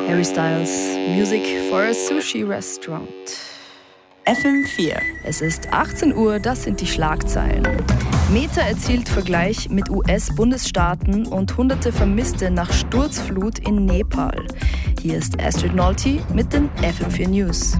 Harry Styles, Music for a Sushi Restaurant. FM4. Es ist 18 Uhr, das sind die Schlagzeilen. Meta erzielt Vergleich mit US-Bundesstaaten und Hunderte Vermisste nach Sturzflut in Nepal. Hier ist Astrid Nolte mit den FM4 News.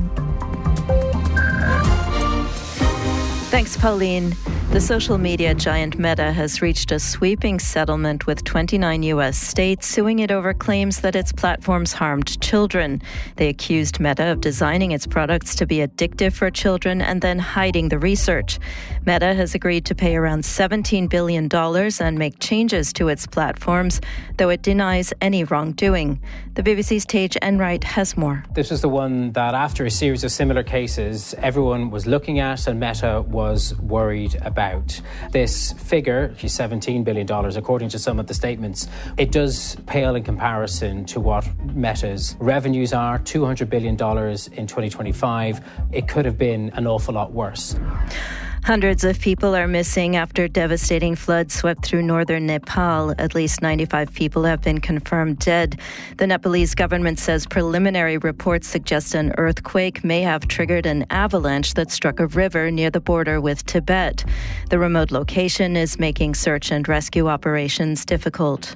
Thanks, Pauline. The social media giant Meta has reached a sweeping settlement with 29 U.S. states, suing it over claims that its platforms harmed children. They accused Meta of designing its products to be addictive for children and then hiding the research. Meta has agreed to pay around $17 billion and make changes to its platforms, though it denies any wrongdoing. The BBC's Tage Enright has more. This is the one that, after a series of similar cases, everyone was looking at and Meta was worried about. This figure, $17 billion, according to some of the statements, it does pale in comparison to what Meta's revenues are, $200 billion in 2025. It could have been an awful lot worse. Hundreds of people are missing after devastating floods swept through northern Nepal. At least 95 people have been confirmed dead. The Nepalese government says preliminary reports suggest an earthquake may have triggered an avalanche that struck a river near the border with Tibet. The remote location is making search and rescue operations difficult.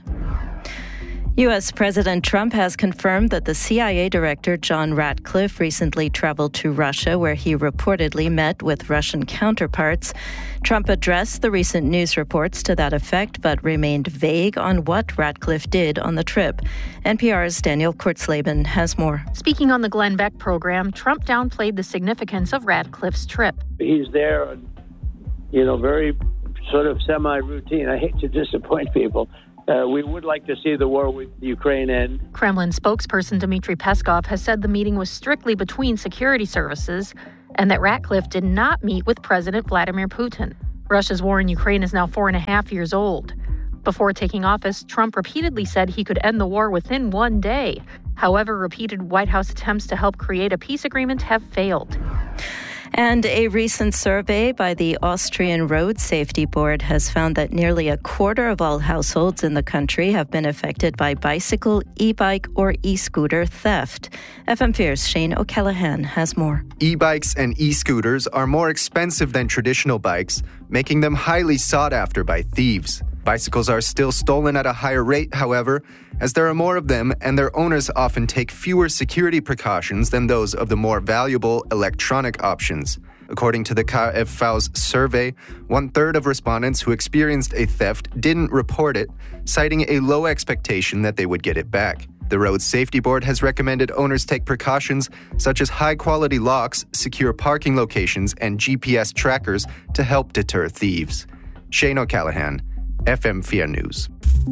U.S. President Trump has confirmed that the CIA director John Ratcliffe recently traveled to Russia, where he reportedly met with Russian counterparts. Trump addressed the recent news reports to that effect, but remained vague on what Ratcliffe did on the trip. NPR's Daniel Kurtzleben has more. Speaking on the Glenn Beck program, Trump downplayed the significance of Ratcliffe's trip. He's there, very sort of semi-routine. I hate to disappoint people. We would like to see the war with Ukraine end. Kremlin spokesperson Dmitry Peskov has said the meeting was strictly between security services and that Ratcliffe did not meet with President Vladimir Putin. Russia's war in Ukraine is now 4.5 years old. Before taking office, Trump repeatedly said he could end the war within one day. However, repeated White House attempts to help create a peace agreement have failed. And a recent survey by the Austrian Road Safety Board has found that nearly a quarter of all households in the country have been affected by bicycle, e-bike, or e-scooter theft. FM4's Shane O'Callaghan has more. E-bikes and e-scooters are more expensive than traditional bikes, making them highly sought after by thieves. Bicycles are still stolen at a higher rate, however, as there are more of them and their owners often take fewer security precautions than those of the more valuable electronic options. According to the KfV's survey, 1/3 of respondents who experienced a theft didn't report it, citing a low expectation that they would get it back. The Road Safety Board has recommended owners take precautions such as high-quality locks, secure parking locations, and GPS trackers to help deter thieves. Shane O'Callaghan, FM4 News.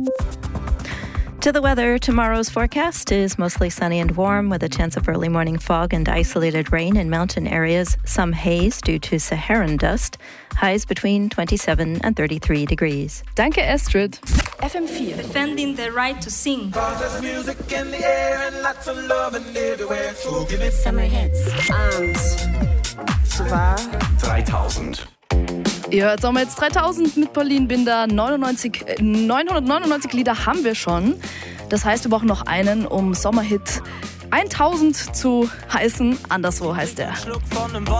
To the weather, tomorrow's forecast is mostly sunny and warm with a chance of early morning fog and isolated rain in mountain areas, some haze due to Saharan dust, highs between 27 and 33 degrees. Danke, Astrid. FM4. Defending the right to sing. Summer Hits. 3000. Ihr hört Sommer jetzt 3000 mit Pauline Binder. 999 Lieder haben wir schon. Das heißt, wir brauchen noch einen, um Sommerhit 1000 zu heißen. Anderswo heißt der.